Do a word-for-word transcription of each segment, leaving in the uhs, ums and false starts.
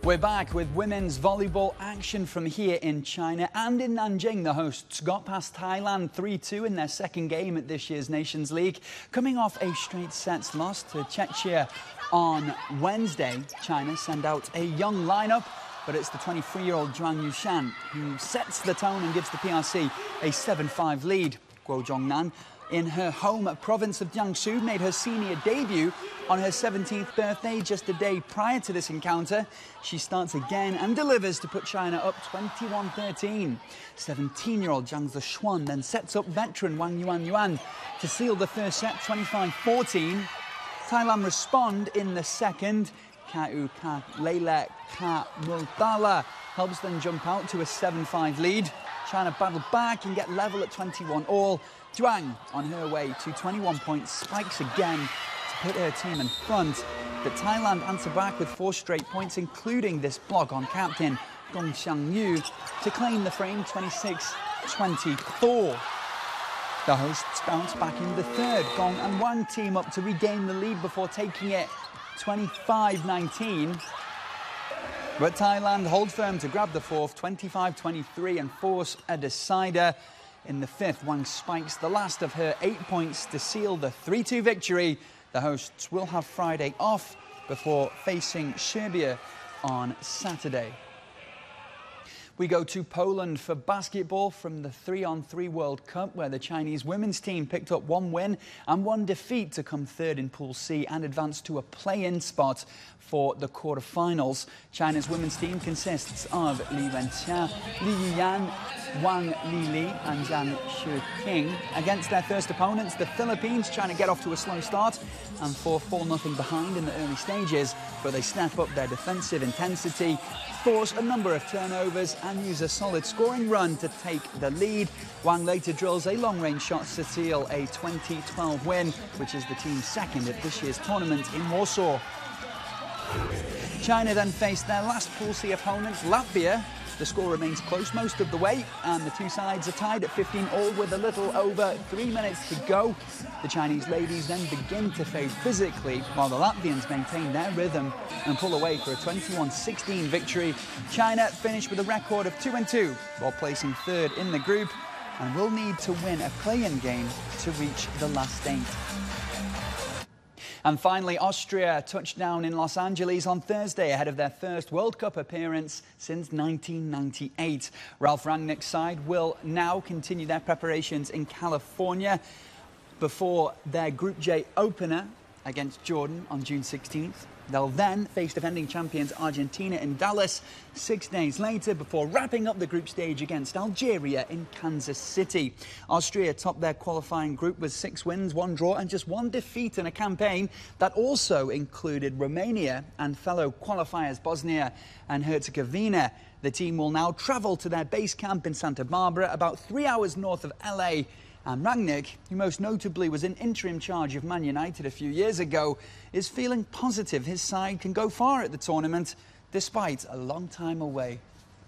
We're back with women's volleyball action from here in China and in Nanjing. The hosts got past Thailand three two in their second game at this year's Nations League. Coming off a straight sets loss to Czechia on Wednesday, China send out a young lineup, but it's the twenty-three-year-old Zhuang Yushan who sets the tone and gives the P R C a seven five lead. Guo Zhongnan, in her home province of Jiangsu, made her senior debut on her seventeenth birthday just a day prior to this encounter. She starts again and delivers to put China up twenty-one thirteen. seventeen-year-old Zhang Zishuan then sets up veteran Wang Yuan Yuan to seal the first set twenty-five fourteen. Thailand respond in the second. Ka'u Ka Leila Ka Multala helps them jump out to a seven five lead. China battle back and get level at twenty-one all. Zhuang, on her way to twenty-one points, spikes again to put her team in front. But Thailand answer back with four straight points, including this block on captain Gong Xiangyu, to claim the frame twenty-six twenty-four. The hosts bounce back in the third. Gong and Wang team up to regain the lead before taking it twenty-five nineteen. But Thailand hold firm to grab the fourth, twenty-five twenty-three, and force a decider. In the fifth, Wang spikes the last of her eight points to seal the three two victory. The hosts will have Friday off before facing Serbia on Saturday. We go to Poland for basketball from the three on three World Cup, where the Chinese women's team picked up one win and one defeat to come third in Pool C and advance to a play-in spot for the quarterfinals. China's women's team consists of Li Wenxia, Li Yiyan, Wang Lili and Zhang Shiqing. Against their first opponents, the Philippines, China get off to a slow start and fall four nothing behind in the early stages, but they step up their defensive intensity, force a number of turnovers and use a solid scoring run to take the lead. Wang later drills a long-range shot to seal a twenty twelve win, which is the team's second at this year's tournament in Warsaw. China then faced their last Pool C opponent, Latvia. The score remains close most of the way, and the two sides are tied at fifteen all with a little over three minutes to go. The Chinese ladies then begin to fade physically, while the Latvians maintain their rhythm and pull away for a twenty-one sixteen victory. China finished with a record of two and two, while placing third in the group, and will need to win a play-in game to reach the last eight. And finally, Austria touched down in Los Angeles on Thursday ahead of their first World Cup appearance since nineteen ninety-eight. Ralf Rangnick's side will now continue their preparations in California before their Group J opener against Jordan on June sixteenth. They'll then face defending champions Argentina in Dallas six days later before wrapping up the group stage against Algeria in Kansas City. Austria topped their qualifying group with six wins, one draw and just one defeat in a campaign that also included Romania and fellow qualifiers Bosnia and Herzegovina. The team will now travel to their base camp in Santa Barbara, about three hours north of L A. And Rangnick, who most notably was in interim charge of Man United a few years ago, is feeling positive his side can go far at the tournament, despite a long time away.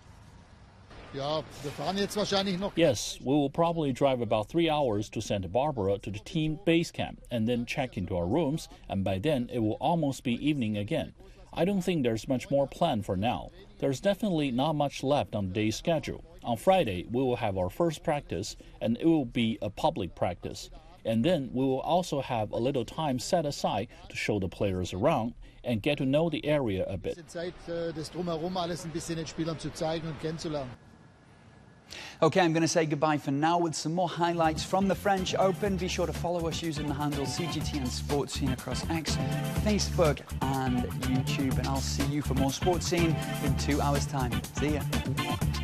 Yes, we will probably drive about three hours to Santa Barbara to the team base camp and then check into our rooms, and by then it will almost be evening again. I don't think there's much more planned for now. There's definitely not much left on the day's schedule. On Friday, we will have our first practice, and it will be a public practice. And then we will also have a little time set aside to show the players around and get to know the area a bit. OK, I'm going to say goodbye for now with some more highlights from the French Open. Be sure to follow us using the handle C G T N Sports Scene across X, Facebook and YouTube. And I'll see you for more Sports Scene in two hours' time. See ya.